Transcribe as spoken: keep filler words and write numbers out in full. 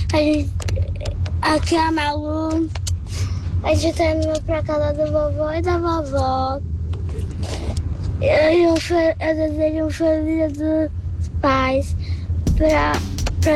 A gente, aqui é a Malu. A gente tá indo pra casa do vovô e da vovó. Eu, eu, eu desejo um feliz dia dos pais pra